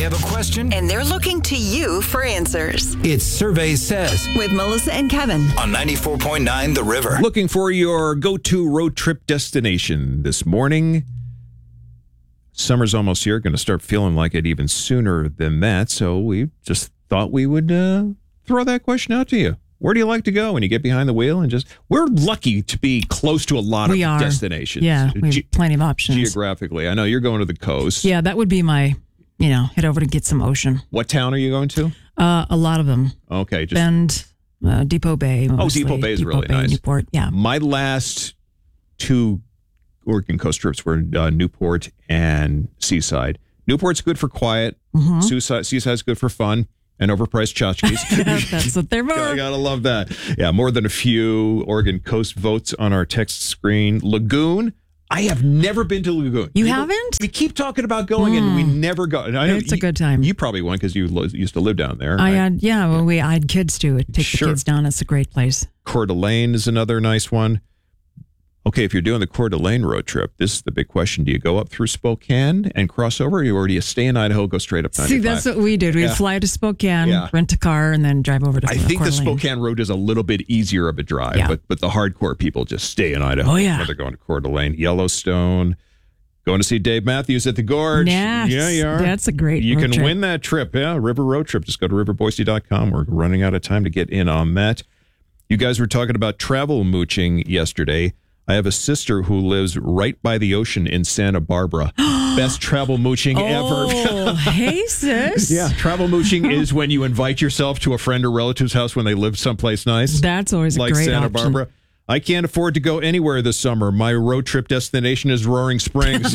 have a question, and they're looking to you for answers. it's Survey Says With Melissa and Kevin. on 94.9 The River. Looking for your go-to road trip destination this morning. Summer's almost here. Going to start feeling like it even sooner than that. So we just thought we would throw that question out to you. Where do you like to go when you get behind the wheel? And we're lucky to be close to a lot of destinations. Yeah, we have plenty of options. Geographically. I know you're going to the coast. Yeah, that would be my, head over to get some ocean. What town are you going to? A lot of them. Okay. Bend, Depot Bay. Mostly. Depot Bay is really nice. Newport, yeah. My last two Oregon coast trips were Newport and Seaside. Newport's good for quiet. Mm-hmm. Seaside's good for fun and overpriced tchotchkes. That's what they're for. I gotta love that. Yeah, more than a few Oregon coast votes on our text screen. Lagoon. I have never been to Lagoon. You haven't? We keep talking about going and we never go. And I know it's a good time. You probably went because you used to live down there. I had kids too. Take the kids down. It's a great place. Coeur d'Alene is another nice one. Okay, if you're doing the Coeur d'Alene road trip, this is the big question. Do you go up through Spokane and cross over, or do you stay in Idaho, go straight up 95? See, that's what we did. We'd fly to Spokane, rent a car, and then drive over to Coeur d'Alene. I think the Spokane road is a little bit easier of a drive, but the hardcore people just stay in Idaho. Oh, yeah. They're going to Coeur d'Alene, Yellowstone, going to see Dave Matthews at the Gorge. Yes, yeah, you are. That's a great You road can trip. win that trip. Yeah, River Road Trip. Just go to riverboise.com. We're running out of time to get in on that. You guys were talking about travel mooching yesterday. I have a sister who lives right by the ocean in Santa Barbara. Best travel mooching ever. Oh, hey, sis. Yeah, travel mooching is when you invite yourself to a friend or relative's house when they live someplace nice. That's always like a great Santa option. Barbara. I can't afford to go anywhere this summer. My road trip destination is Roaring Springs.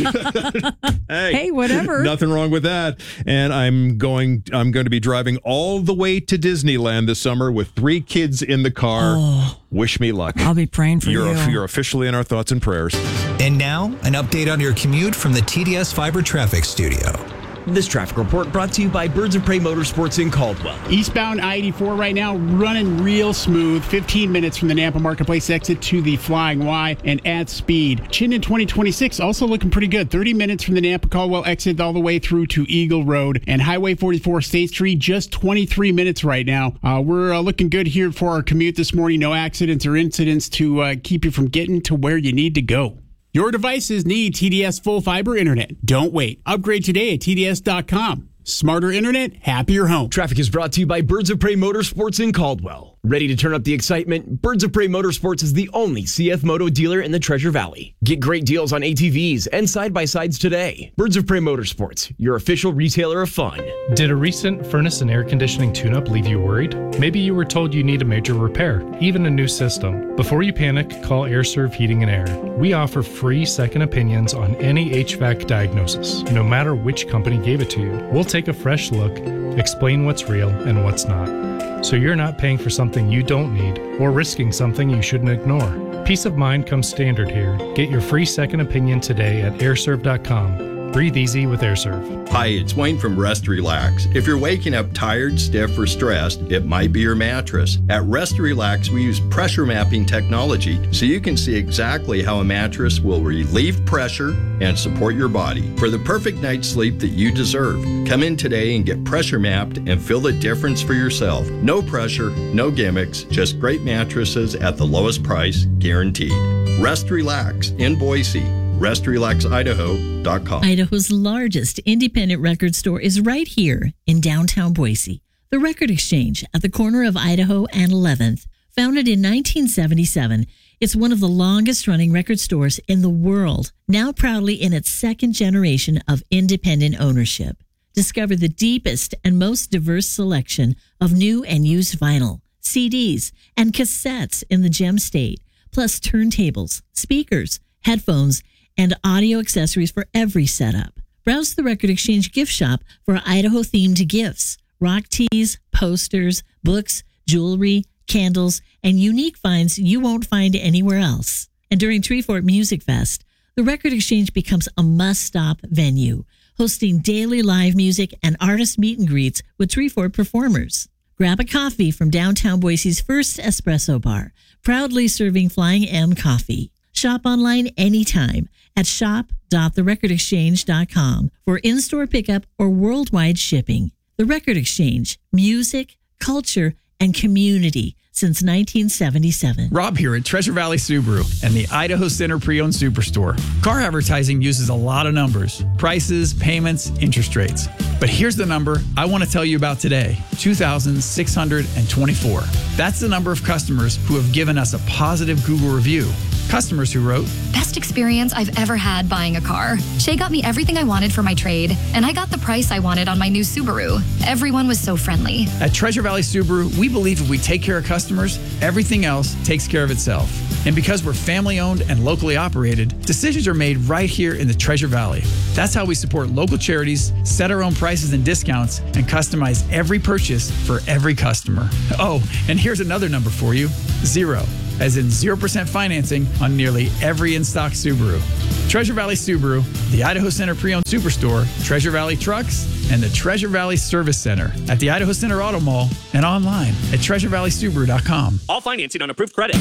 Hey, whatever. Nothing wrong with that. And I'm going to be driving all the way to Disneyland this summer with 3 kids in the car. Oh, wish me luck. I'll be praying for you. You're officially in our thoughts and prayers. And now, an update on your commute from the TDS Fiber Traffic Studio. This traffic report brought to you by Birds of Prey Motorsports in Caldwell. Eastbound I-84 right now running real smooth. 15 minutes from the Nampa Marketplace exit to the Flying Y and at speed. Chittenden 2026 also looking pretty good. 30 minutes from the Nampa Caldwell exit all the way through to Eagle Road. And Highway 44 State Street just 23 minutes right now. We're looking good here for our commute this morning. No accidents or incidents to keep you from getting to where you need to go. Your devices need TDS full fiber internet. Don't wait. Upgrade today at TDS.com. Smarter internet, happier home. Traffic is brought to you by Birds of Prey Motorsports in Caldwell. Ready to turn up the excitement? Birds of Prey Motorsports is the only CF Moto dealer in the Treasure Valley. Get great deals on ATVs and side-by-sides today. Birds of Prey Motorsports, your official retailer of fun. Did a recent furnace and air conditioning tune-up leave you worried? Maybe you were told you need a major repair, even a new system. Before you panic, call AirServe Heating and Air. We offer free second opinions on any HVAC diagnosis, no matter which company gave it to you. We'll take a fresh look, explain what's real and what's not, so you're not paying for something you don't need or risking something you shouldn't ignore. Peace of mind comes standard here. Get your free second opinion today at airserve.com. Breathe easy with AirServe. Hi, it's Wayne from Rest Relax. If you're waking up tired, stiff, or stressed, it might be your mattress. At Rest Relax, we use pressure mapping technology so you can see exactly how a mattress will relieve pressure and support your body for the perfect night's sleep that you deserve. Come in today and get pressure mapped and feel the difference for yourself. No pressure, no gimmicks, just great mattresses at the lowest price, guaranteed. Rest Relax in Boise. RestRelaxIdaho.com. Idaho's largest independent record store is right here in downtown Boise. The Record Exchange at the corner of Idaho and 11th. Founded in 1977, it's one of the longest-running record stores in the world, now proudly in its second generation of independent ownership. Discover the deepest and most diverse selection of new and used vinyl, CDs, and cassettes in the Gem State, plus turntables, speakers, headphones, and audio accessories for every setup. Browse the Record Exchange gift shop for Idaho-themed gifts, rock tees, posters, books, jewelry, candles, and unique finds you won't find anywhere else. And during Treefort Music Fest, the Record Exchange becomes a must-stop venue, hosting daily live music and artist meet and greets with Treefort performers. Grab a coffee from downtown Boise's first espresso bar, proudly serving Flying M coffee. Shop online anytime at shop.therecordexchange.com for in-store pickup or worldwide shipping. The Record Exchange, music, culture, and community since 1977. Rob here at Treasure Valley Subaru and the Idaho Center Pre-Owned Superstore. Car advertising uses a lot of numbers, prices, payments, interest rates. But here's the number I want to tell you about today, 2,624. That's the number of customers who have given us a positive Google review. Customers who wrote, "Best experience I've ever had buying a car. Shay got me everything I wanted for my trade, and I got the price I wanted on my new Subaru. Everyone was so friendly." At Treasure Valley Subaru, we believe if we take care of customers, everything else takes care of itself. And because we're family owned and locally operated, decisions are made right here in the Treasure Valley. That's how we support local charities, set our own prices and discounts, and customize every purchase for every customer. Oh, and here's another number for you, 0. As in 0% financing on nearly every in-stock Subaru. Treasure Valley Subaru, the Idaho Center Pre-Owned Superstore, Treasure Valley Trucks, and the Treasure Valley Service Center at the Idaho Center Auto Mall and online at TreasureValleySubaru.com. All financing on approved credit.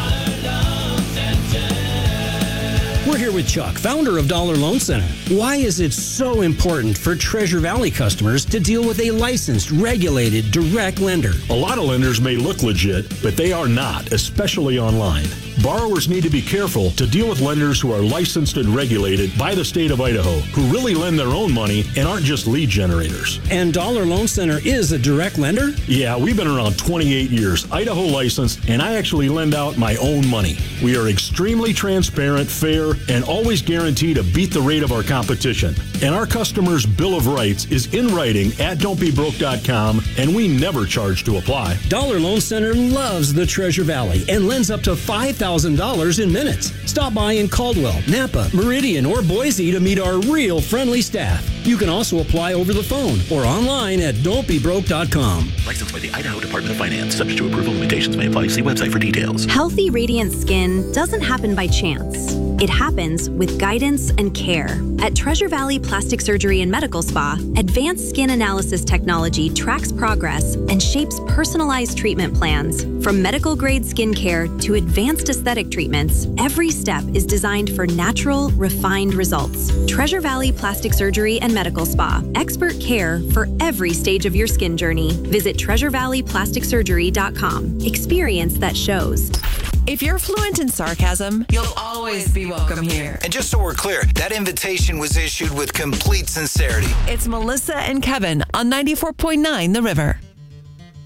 We're here with Chuck, founder of Dollar Loan Center. Why is it so important for Treasure Valley customers to deal with a licensed, regulated, direct lender? A lot of lenders may look legit, but they are not, especially online. Borrowers need to be careful to deal with lenders who are licensed and regulated by the state of Idaho, who really lend their own money and aren't just lead generators. And Dollar Loan Center is a direct lender? Yeah, we've been around 28 years, Idaho licensed, and I actually lend out my own money. We are extremely transparent, fair, and always guarantee to beat the rate of our competition. And our customers' Bill of Rights is in writing at don'tbebroke.com, and we never charge to apply. Dollar Loan Center loves the Treasure Valley and lends up to $5,000 in minutes. Stop by in Caldwell, Napa, Meridian, or Boise to meet our real friendly staff. You can also apply over the phone or online at don'tbebroke.com. Licensed by the Idaho Department of Finance. Subject to approval, limitations may apply. See website for details. Healthy, radiant skin doesn't happen by chance. It happens with guidance and care. At Treasure Valley Plastic Surgery and Medical Spa, advanced skin analysis technology tracks progress and shapes personalized treatment plans. From medical-grade skincare to advanced aesthetic treatments, every step is designed for natural, refined results. Treasure Valley Plastic Surgery and Medical Spa. Expert care for every stage of your skin journey. Visit TreasureValleyPlasticSurgery.com. Experience that shows. If you're fluent in sarcasm, you'll always be welcome here. And just so we're clear, that invitation was issued with complete sincerity. It's Melissa and Kevin on 94.9 The River.